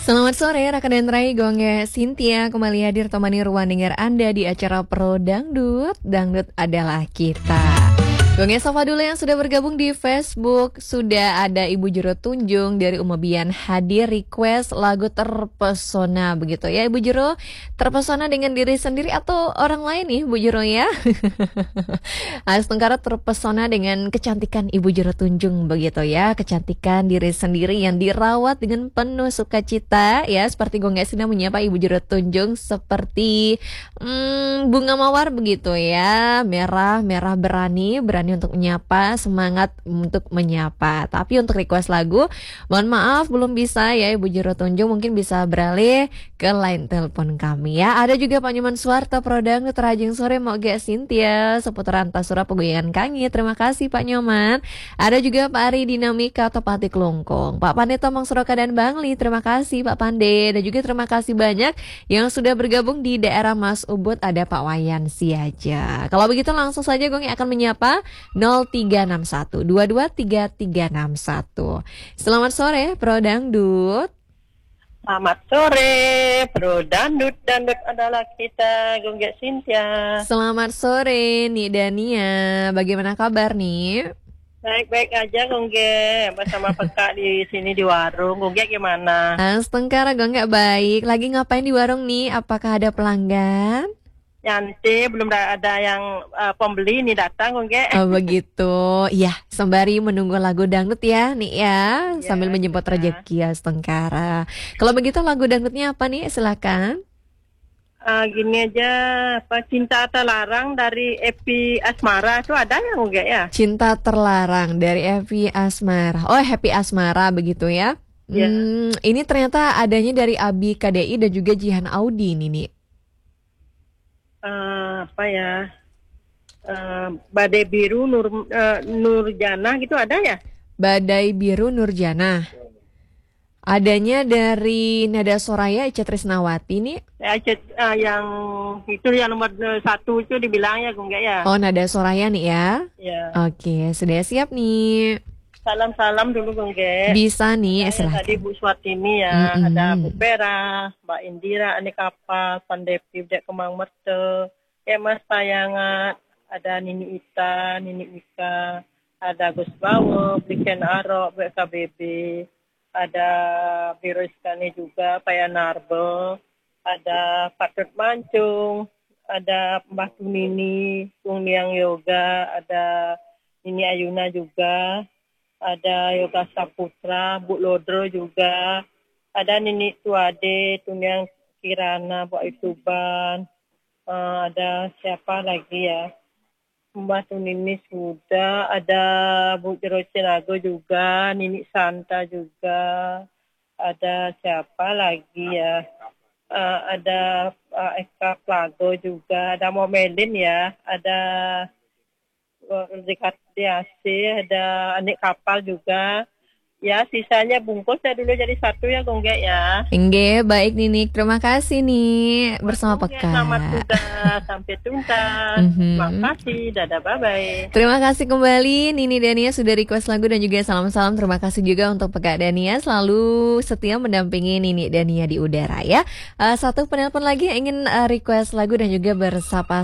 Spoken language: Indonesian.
Selamat sore, Raka dan Rai, Gongge Cynthia kembali hadir temani ruang dengar Anda di acara Pro Dangdut. Dangdut adalah kita. Gongge sapa dulu yang sudah bergabung di Facebook. Sudah ada Ibu Jero Tunjung dari Umabian hadir request lagu Terpesona begitu ya Ibu Jero. Terpesona dengan diri sendiri atau orang lain nih Ibu Jero ya? Ais Tengkara terpesona dengan kecantikan Ibu Jero Tunjung begitu ya. Kecantikan diri sendiri yang dirawat dengan penuh sukacita ya. Seperti Gongge Sina menyapa Ibu Jero Tunjung seperti bunga mawar begitu ya. Merah berani untuk menyapa, semangat untuk menyapa. Tapi untuk request lagu, mohon maaf belum bisa ya Ibu Jero Tunjung, mungkin bisa beralih ke line telepon kami ya. Ada juga Pak Nyoman Suwarta Prodang Terajeng Sore mau Gek Cynthia seputar Antasura Pegoyangan Kangi. Terima kasih Pak Nyoman. Ada juga Pak Ari Dinamika atau Patik Longkong, Pak Pande Tomang Suroka dan Bangli. Terima kasih Pak Pande. Dan juga terima kasih banyak yang sudah bergabung di daerah Mas Ubud. Ada Pak Wayan Siaja. Kalau begitu langsung saja Gongi akan menyapa 0361 223361. Selamat sore Pro Dangdut. Selamat sore, Pro Dangdut. Dangdut adalah kita, Gongge Cynthia. Selamat sore Nik Dania. Bagaimana kabar nih? Baik-baik aja Gongge, bersama Peka di sini di warung. Gongge gimana? Astengkara Gongge baik. Lagi ngapain di warung nih? Apakah ada pelanggan? Nanti belum ada yang pembeli nih datang Gongge. Oh begitu. Ya, sembari menunggu lagu dangdut ya nih ya, sambil menjemput rezeki ya Astengkara. Kalau begitu lagu dangdutnya apa nih? Silakan. Gini aja, apa Cinta Terlarang dari Epi Asmara itu ada ya Gongge ya? Cinta Terlarang dari Epi Asmara. Oh, Happy Asmara begitu ya? Ya. Ini ternyata adanya dari Abi KDI dan juga Jihan Audi nih. Apa ya? Badai Biru Nurjana gitu ada ya? Badai Biru Nurjana. Adanya dari Nada Soraya Ica Trisnawati nih. Yang itu yang nomor 1 itu dibilangnya Gongge ya. Oh, Nada Soraya nih ya. Ya. Oke, sudah siap nih. Salam-salam dulu Gongge. Bisa nih, Saya tadi Bu Swatini ya, ada Bu Pera, Mbak Indira, Ane Kapal, Pandepi, Dek Kemang Merte, Mas Payangat, ada Nini Ita, Nini Ika, ada Gus Bawo, Biken Arok, BKBB, ada Biro Iskani juga, Payan Narbo, ada Patut Mancung, ada Mbak Tunini, Tung Liang Yoga, ada Nini Ayuna juga, ada Yoga Saputra, Bu Lodro juga, ada Nini Tuade, Tunyang Kirana, Bu Ituban, ada siapa lagi ya, Mbak Tunini sudah, ada Bu Jero Cinago juga, Nini Santa juga, ada siapa lagi ya, ada Eka Plago juga, ada Momelin ya, ada Dekat Diasi, ada Anik Kapal juga. Ya, sisanya bungkus ya dulu jadi 1 ya Gongge ya. Enggak, baik Ninik. Terima kasih nih bersama Peka. Selamat sudah sampai tuntas. Terima kasih. Dadah, bye-bye. Terima kasih kembali Nini Dania sudah request lagu dan juga salam-salam. Terima kasih juga untuk Peka Dania selalu setia mendampingi Nini Dania di udara ya. Satu penelpon lagi yang ingin request lagu dan juga bersapa